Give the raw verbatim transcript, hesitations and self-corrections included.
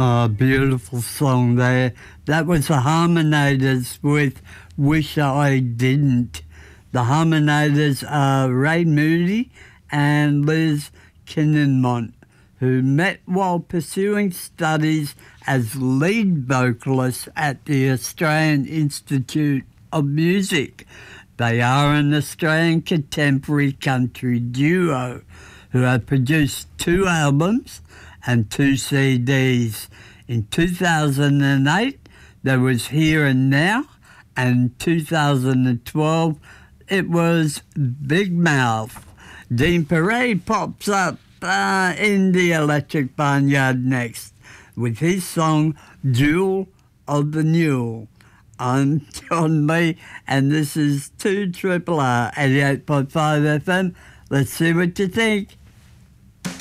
Oh, beautiful song there. That was the Harmonators with Wish I Didn't. The Harmonators are Ray Moody and Liz Kinnenmont, who met while pursuing studies as lead vocalists at the Australian Institute of Music. They are an Australian contemporary country duo who have produced two albums and two C Ds. In two thousand eight, there was Here and Now, and in two thousand twelve, it was Big Mouth. Dean Parade pops up uh, in the Electric Barnyard next with his song Jewel of the Newell. I'm John Lee, and this is two R R R eighty-eight point five F M. Let's see what you think.